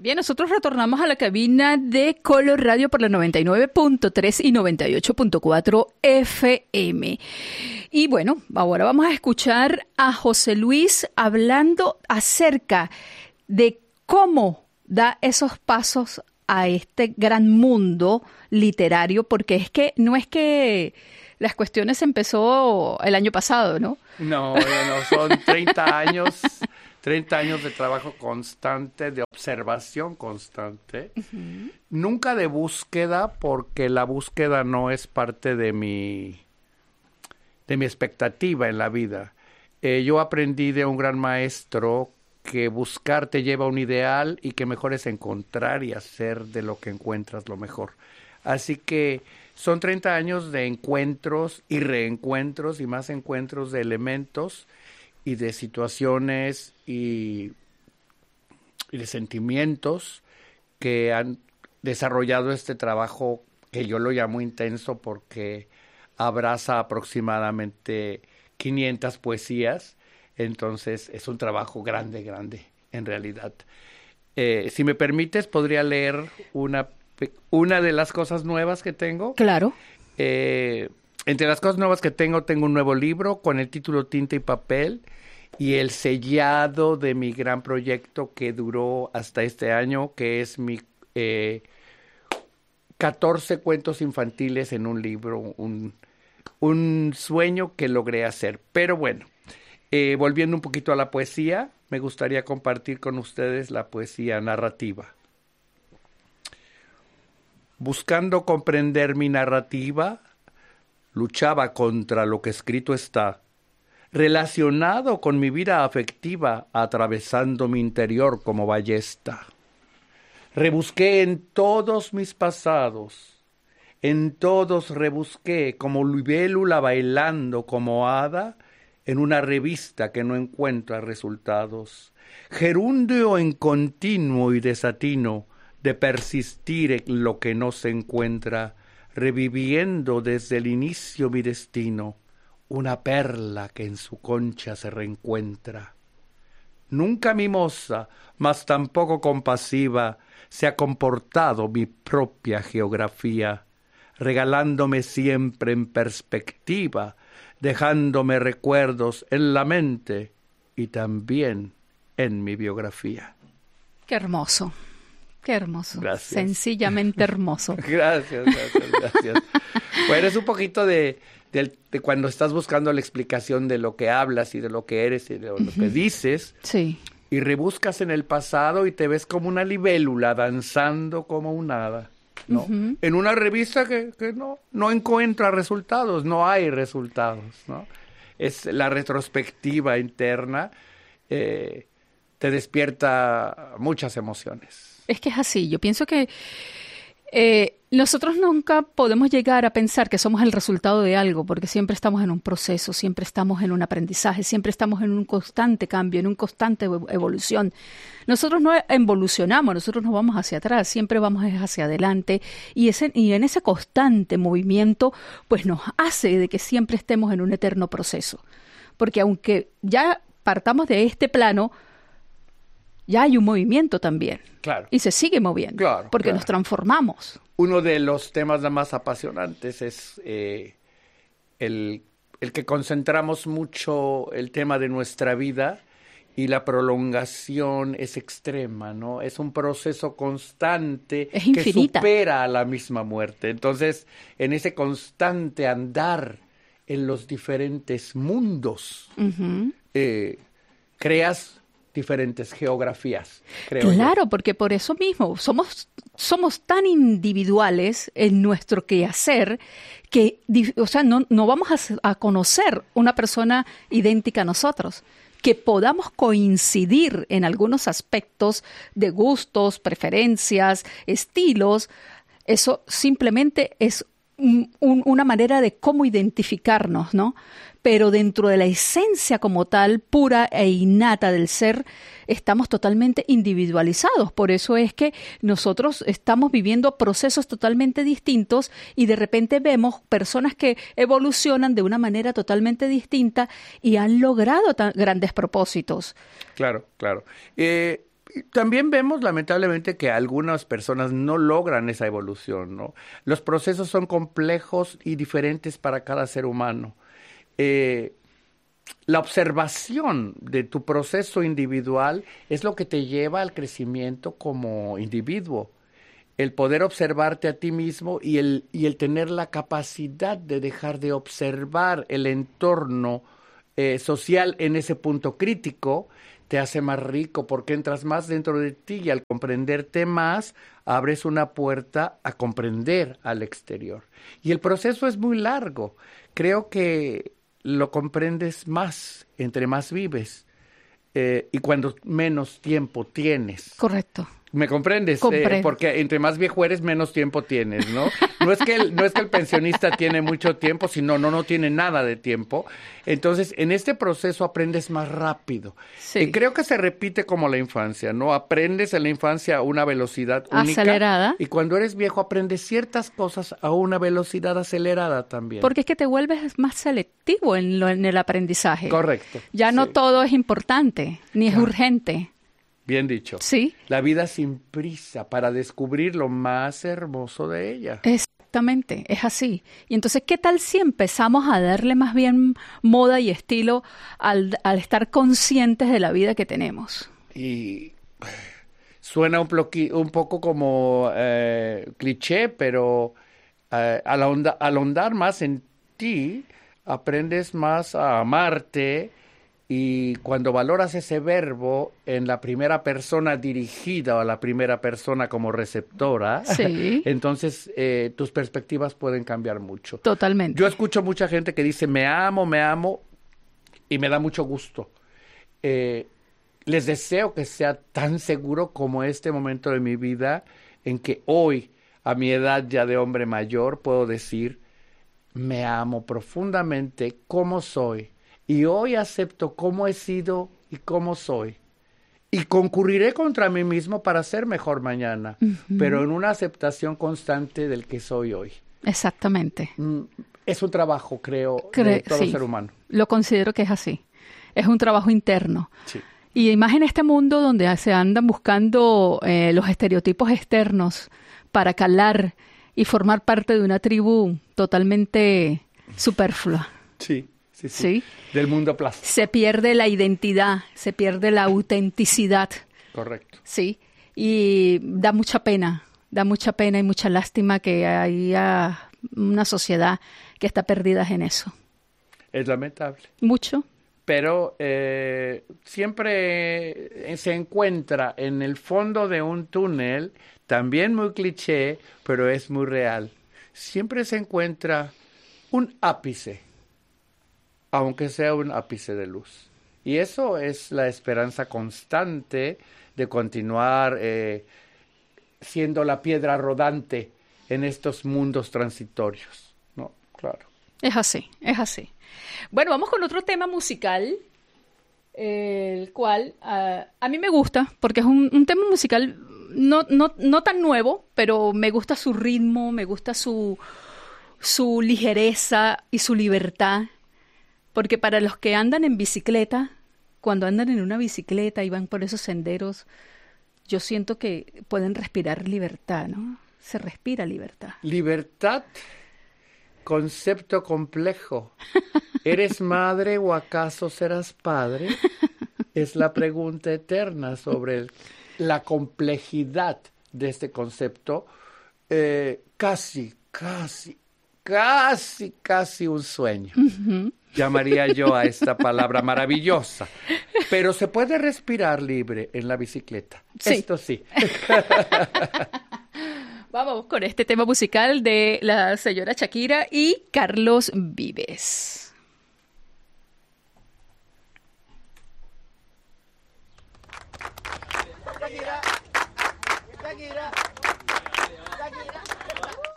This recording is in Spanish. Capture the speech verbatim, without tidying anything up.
Bien, nosotros retornamos a la cabina de Color Radio por la noventa y nueve punto tres y noventa y ocho punto cuatro F M. Y bueno, ahora vamos a escuchar a José Luis hablando acerca de cómo da esos pasos a este gran mundo literario, porque es que no es que las cuestiones empezó el año pasado, ¿no? No, no, no, son treinta años, treinta años de trabajo constante, de observación constante, uh-huh. Nunca de búsqueda, porque la búsqueda no es parte de mi, de mi expectativa en la vida. Eh, yo aprendí de un gran maestro que buscar te lleva a un ideal y que mejor es encontrar y hacer de lo que encuentras lo mejor. Así que son treinta años de encuentros y reencuentros y más encuentros de elementos y de situaciones y, y de sentimientos que han desarrollado este trabajo que yo lo llamo intenso porque abraza aproximadamente quinientas poesías. Entonces es un trabajo grande, grande en realidad. Eh, si me permites, podría leer una Una de las cosas nuevas que tengo. Claro. Eh, entre las cosas nuevas que tengo, tengo un nuevo libro con el título Tinta y Papel y el sellado de mi gran proyecto que duró hasta este año, que es mi eh, catorce cuentos infantiles en un libro, un, un sueño que logré hacer. Pero bueno, eh, volviendo un poquito a la poesía, me gustaría compartir con ustedes la poesía narrativa. Buscando comprender mi narrativa, luchaba contra lo que escrito está, relacionado con mi vida afectiva, atravesando mi interior como ballesta. Rebusqué en todos mis pasados, en todos rebusqué como libélula bailando como hada en una revista que no encuentra resultados. Gerundio en continuo y desatino, de persistir en lo que no se encuentra, reviviendo desde el inicio mi destino, una perla que en su concha se reencuentra. Nunca mimosa, mas tampoco compasiva, se ha comportado mi propia geografía, regalándome siempre en perspectiva, dejándome recuerdos en la mente y también en mi biografía. ¡Qué hermoso! Qué hermoso. Gracias. Sencillamente hermoso. Gracias, gracias, gracias. Bueno, es un poquito de, de, de cuando estás buscando la explicación de lo que hablas y de lo que eres y de lo, uh-huh. lo que dices. Sí. Y rebuscas en el pasado y te ves como una libélula danzando como un hada, ¿no? Uh-huh. En una revista que, que no, no encuentra resultados, no hay resultados, ¿no? Es la retrospectiva interna, eh, te despierta muchas emociones. Es que es así. Yo pienso que eh, nosotros nunca podemos llegar a pensar que somos el resultado de algo, porque siempre estamos en un proceso, siempre estamos en un aprendizaje, siempre estamos en un constante cambio, en una constante evolución. Nosotros no evolucionamos, nosotros no vamos hacia atrás, siempre vamos hacia adelante y, ese, y en ese constante movimiento pues nos hace de que siempre estemos en un eterno proceso. Porque aunque ya partamos de este plano, ya hay un movimiento también. Claro. Y se sigue moviendo. Claro, porque claro. nos transformamos. Uno de los temas más apasionantes es eh, el, el que concentramos mucho el tema de nuestra vida y la prolongación es extrema, ¿no? Es un proceso constante es infinita. Que supera a la misma muerte. Entonces, en ese constante andar en los diferentes mundos, uh-huh. eh, creas diferentes geografías, creo Claro, yo. porque por eso mismo somos, somos tan individuales en nuestro quehacer que, o sea, no, no vamos a, a conocer una persona idéntica a nosotros. Que podamos coincidir en algunos aspectos de gustos, preferencias, estilos, eso simplemente es un, un, una manera de cómo identificarnos, ¿no? Pero dentro de la esencia como tal, pura e innata del ser, estamos totalmente individualizados. Por eso es que nosotros estamos viviendo procesos totalmente distintos y de repente vemos personas que evolucionan de una manera totalmente distinta y han logrado tan grandes propósitos. Claro, claro. Eh, también vemos lamentablemente que algunas personas no logran esa evolución, ¿no? Los procesos son complejos y diferentes para cada ser humano. Eh, la observación de tu proceso individual es lo que te lleva al crecimiento como individuo. El poder observarte a ti mismo y el, y el tener la capacidad de dejar de observar el entorno eh, social en ese punto crítico, te hace más rico porque entras más dentro de ti y al comprenderte más, abres una puerta a comprender al exterior. Y el proceso es muy largo. Creo que lo comprendes más entre más vives eh, y cuando menos tiempo tienes. Correcto. ¿Me comprendes? Eh, porque entre más viejo eres, menos tiempo tienes, ¿no? No es que el, no es que el pensionista tiene mucho tiempo, sino no, no tiene nada de tiempo. Entonces, en este proceso aprendes más rápido. Sí. Y creo que se repite como la infancia, ¿no? Aprendes en la infancia a una velocidad única. Acelerada. Y cuando eres viejo aprendes ciertas cosas a una velocidad acelerada también. Porque es que te vuelves más selectivo en, lo, en el aprendizaje. Correcto. Ya no sí. todo es importante, ni es Claro. urgente. Bien dicho. Sí. La vida sin prisa para descubrir lo más hermoso de ella. Exactamente, es así. Y entonces, ¿qué tal si empezamos a darle más bien moda y estilo al, al estar conscientes de la vida que tenemos? Y suena un, ploqui, un poco como eh, cliché, pero eh, al, ahonda, al ahondar más en ti, aprendes más a amarte. Y cuando valoras ese verbo en la primera persona dirigida o a la primera persona como receptora, sí. entonces eh, tus perspectivas pueden cambiar mucho. Totalmente. Yo escucho mucha gente que dice, me amo, me amo, y me da mucho gusto. Eh, les deseo que sea tan seguro como este momento de mi vida en que hoy, a mi edad ya de hombre mayor, puedo decir, me amo profundamente como soy. Y hoy acepto cómo he sido y cómo soy. Y concurriré contra mí mismo para ser mejor mañana, uh-huh. pero en una aceptación constante del que soy hoy. Exactamente. Es un trabajo, creo, Cre- de todo sí, ser humano. Lo considero que es así. Es un trabajo interno. Sí. Y más en este mundo donde se andan buscando eh, los estereotipos externos para calar y formar parte de una tribu totalmente superflua. Sí. Sí, sí. ¿Sí? Del mundo plástico. Se pierde la identidad, se pierde la autenticidad. Correcto. Sí, y da mucha pena, da mucha pena y mucha lástima que haya una sociedad que está perdida en eso. Es lamentable. Mucho. Pero eh, siempre se encuentra en el fondo de un túnel, también muy cliché, pero es muy real. Siempre se encuentra un ápice, aunque sea un ápice de luz. Y eso es la esperanza constante de continuar eh, siendo la piedra rodante en estos mundos transitorios, ¿no? Claro. Es así, es así. Bueno, vamos con otro tema musical, el cual uh, a mí me gusta, porque es un, un tema musical no, no, no tan nuevo, pero me gusta su ritmo, me gusta su, su ligereza y su libertad. Porque para los que andan en bicicleta, cuando andan en una bicicleta y van por esos senderos, yo siento que pueden respirar libertad, ¿no? Se respira libertad. Libertad, concepto complejo. ¿Eres madre o acaso serás padre? Es la pregunta eterna sobre el, la complejidad de este concepto. Eh, casi, casi, casi, casi un sueño. Uh-huh. Llamaría yo a esta palabra maravillosa. Pero se puede respirar libre en la bicicleta. Sí. Esto sí. Vamos con este tema musical de la señora Shakira y Carlos Vives.